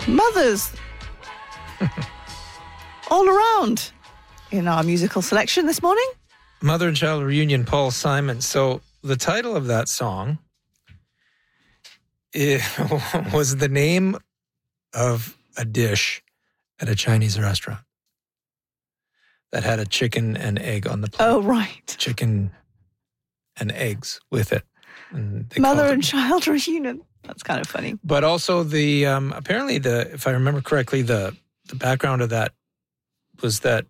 mothers all around in our musical selection this morning. Mother and Child Reunion, Paul Simon. So the title of that song was the name of a dish at a Chinese restaurant that had a chicken and egg on the plate. Oh, right. Chicken and eggs with it. And Mother and Child Reunion. That's kind of funny. But also the apparently if I remember correctly, the background of that was that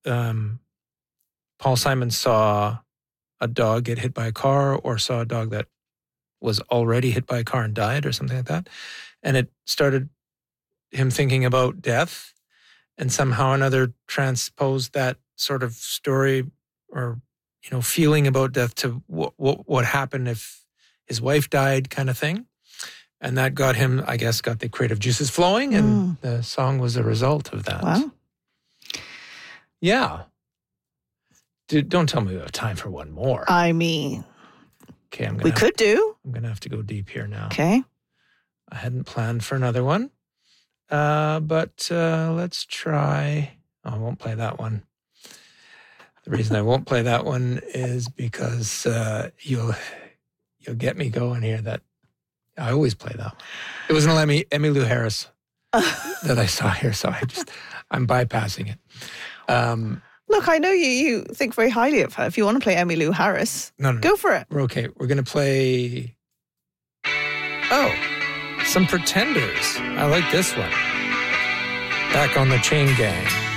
Paul Simon saw a dog get hit by a car, or saw a dog that was already hit by a car and died, or something like that. And it started him thinking about death, and somehow or another transposed that sort of story or, feeling about death to what happened if his wife died, kind of thing. And that got him, I guess, got the creative juices flowing, and the song was a result of that. Wow. Yeah. Dude, don't tell me we have time for one more. I mean, okay, I'm going to have to go deep here now. Okay. I hadn't planned for another one, but let's try. Oh, I won't play that one. The reason I won't play that one is because you'll get me going here. That I always play that one. It was an Emmylou Harris that I saw here, so I'm bypassing it. Look, I know you think very highly of her. If you want to play Emmylou Harris, go for it. Okay, we're going to play... some Pretenders. I like this one. Back on the Chain Gang.